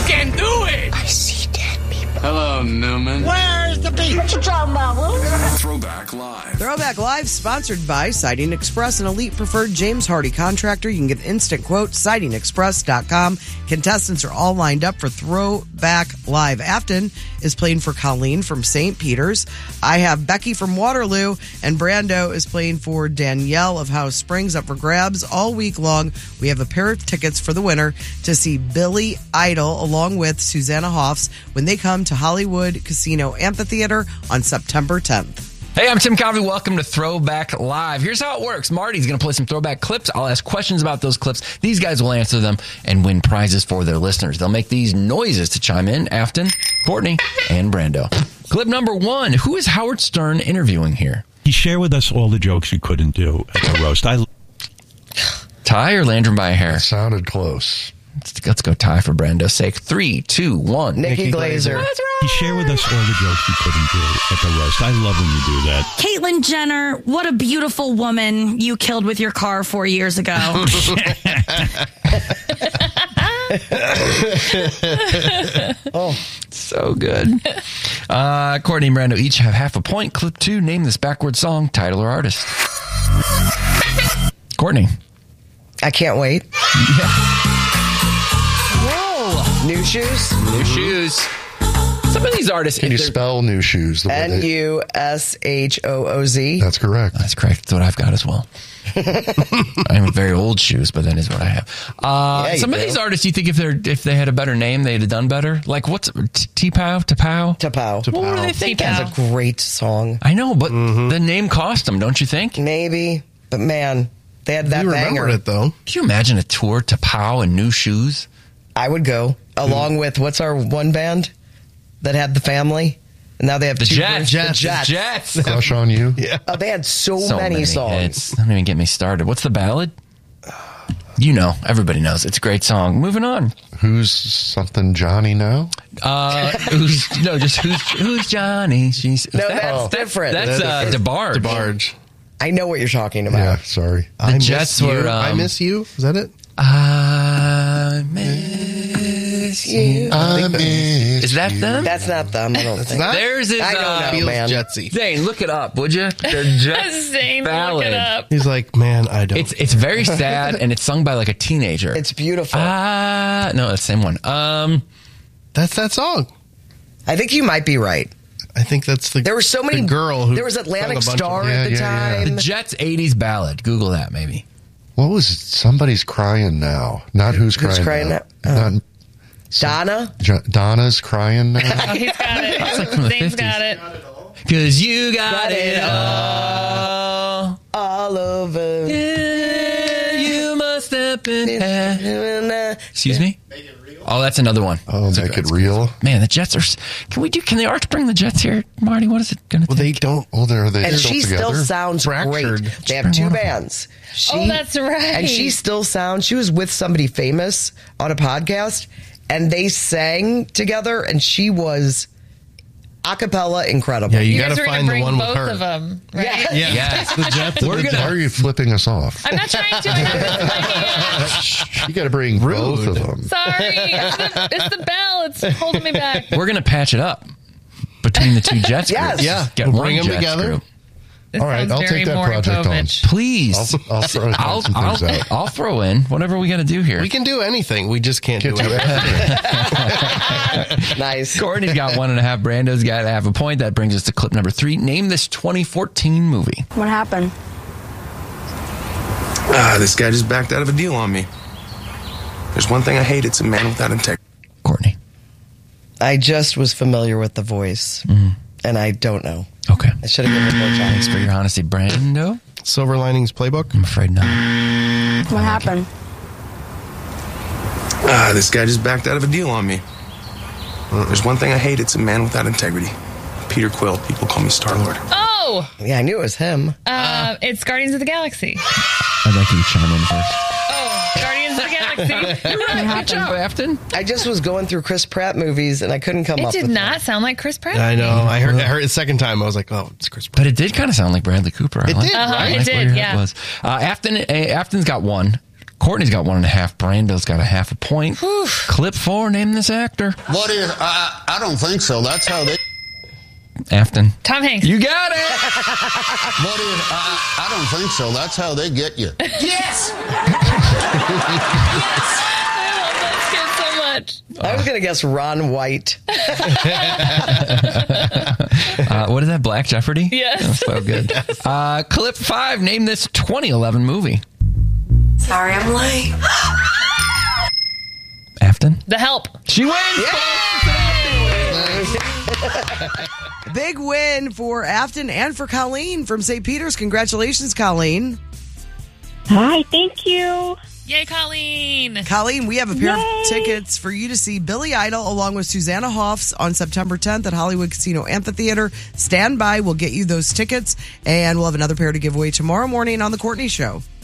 can do it! I see dead people. Hello, Newman. Where's the beach? What you talking about, Will? Throwback Live. Throwback Live, sponsored by Siding Express, an elite preferred James Hardy contractor. You can get instant quote, sidingexpress.com. Contestants are all lined up for Throwback Live. Afton is playing for Colleen from St. Peter's. I have Becky from Waterloo, and Brando is playing for Danielle of House Springs. Up for grabs all week long. We have a pair of tickets for the winner to see Billy Idol along with Susanna Hoffs when they come to Hollywood Casino Amphitheater on September 10th. Hey, I'm Tim Covey. Welcome to Throwback Live. Here's how it works. Marty's going to play some throwback clips. I'll ask questions about those clips. These guys will answer them and win prizes for their listeners. They'll make these noises to chime in. Afton, Courtney, and Brando. Clip number 1. Who is Howard Stern interviewing here? He shared with us all the jokes he couldn't do at the roast. Ty or Landrum by a hair? It sounded close. Let's go Ty for Brando's sake. 3, 2, 1. Nikki Glaser. That's right. He shared with us all the jokes he couldn't do at the roast. I love when you do that. Caitlyn Jenner, what a beautiful woman you killed with your car 4 years ago. Oh, so good. Courtney and Brando each have half a point. Clip 2, name this backward song, title or artist. Courtney. I can't wait. Yeah. Whoa. New Shoes. New Shoes. Some of these artists... Can you spell New Shoes? Nushooz? That's correct. That's correct. That's what I've got as well. I have very old shoes, but that is what I have. Some of these artists, you think if they had a better name, they'd have done better? Like, what's T-Pow? Tapow. What were they thinking? That's a great song. I know, but the name cost them, don't you think? Maybe, but man, they had that banger. Remembered it, though. Can you imagine a tour to Pow and New Shoes? I would go, along with, what's our one band that had the family? And now they have The two Jets. versions. The Jets. Crush on You. Yeah. Oh, they had so many songs. Hits. Don't even get me started. What's the ballad? You know. Everybody knows. It's a great song. Moving on. Who's something Johnny now? Who's Johnny? That's different. That's DeBarge. DeBarge. I know what you're talking about. Yeah, sorry. The Jets were... I Miss You? Is that it? I miss you. Is that them? That's not them, I don't think. Theirs is... I don't know, man. Jetsy. Zane, look it up, would you? The Jets Zane, ballad. look it up. He's like, man, I don't. It's very sad, and it's sung by like a teenager. It's beautiful. No, the same one. That's that song. I think you might be right. I think that's the. There were so many. The girl who there was Atlantic sung a bunch Star of- at the Yeah. time. The Jets 80s ballad. Google that, maybe. What was it? Somebody's Crying Now? Not Who's Crying Now? Not Donna. Donna's Crying Now? Oh, he's got it. That's like from the Zane's 50s. got it. Because you got it all. All over. Yeah, you must have been. Excuse me? Oh, that's another one. Oh, Make It Real? Man, the Jets are... Can the Arch bring the Jets here, Marty? What is it going to Well, they don't. Oh, are they And still she together? still sounds Fractured. great. They have two bands. Oh, that's right. And she still sounds... She was with somebody famous on a podcast, and they sang together, and she was a cappella incredible. Yeah, you You got guys to are going find to the bring one with both her. of them, right? Yeah. Yes. The Jets. We're gonna- Why are you flipping us off? I'm not trying to. I have You got to bring both of them. Sorry. It's the bell. It's holding me back. We're going to patch it up between the two Jets Yes. groups. Yeah. Get We'll one bring them Jets together. group. This All right, sounds I'll very take that Maury project on. Povich. Please. I'll throw some things out. I'll throw in whatever we got to do here. We can do anything. We just can't do Get to it. Nice. Courtney's got 1.5. Brando's got half a point. That brings us to clip number 3. Name this 2014 movie. What happened? This guy just backed out of a deal on me. There's one thing I hate. It's a man without integrity. Courtney. I just was familiar with the voice, and I don't know. Okay. I should have given it more time. Thanks for your honesty, Brando. Silver Linings Playbook? I'm afraid not. What happened? This guy just backed out of a deal on me. There's one thing I hate. It's a man without integrity. Peter Quill. People call me Star-Lord. Oh, Yeah, I knew it was him. it's Guardians of the Galaxy. I'd like you to chime in first. Oh, Guardians of the Galaxy. You're right. Good job, Afton. I just was going through Chris Pratt movies, and I couldn't come It up did with not sound like Chris Pratt. I know. I heard it the second time. I was like, oh, it's Chris Pratt. But it did kind of sound like Bradley Cooper. It did, Uh-huh, right? it Like did, where yeah. was. Afton's got 1. Courtney's got 1.5. Brando's got 0.5 point. Clip 4, name this actor. What is? I don't think so. That's how they. Afton. Tom Hanks. You got it. What is? I don't think so. That's how they get you. Yes! I was going to guess Ron White. What is that, Black Jeopardy? Yes. Oh, so good. Clip 5, name this 2011 movie. Sorry, I'm late. Afton? The Help. She wins! Big win for Afton and for Colleen from St. Peter's. Congratulations, Colleen. Hi, thank you. Yay, Colleen. Colleen, we have a pair of tickets for you to see Billy Idol along with Susanna Hoffs on September 10th at Hollywood Casino Amphitheater. Stand by. We'll get you those tickets, and we'll have another pair to give away tomorrow morning on The Courtney Show.